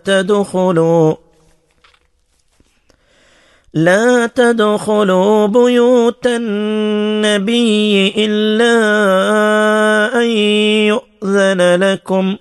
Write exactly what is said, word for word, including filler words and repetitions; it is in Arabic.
تدخلوا لا تدخلوا بيوت النبي إلا أن يؤذن لكم